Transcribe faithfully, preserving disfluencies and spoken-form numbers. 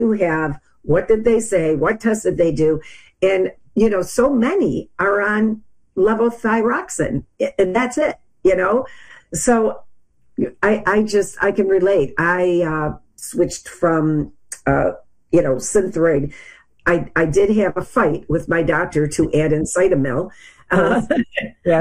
you have? What did they say? What test did they do? And, you know, so many are on levothyroxine, and that's it, you know? So I, I just, I can relate. I uh, switched from, uh, you know, Synthroid. I, I did have a fight with my doctor to add in Cytomel. Uh, Yeah.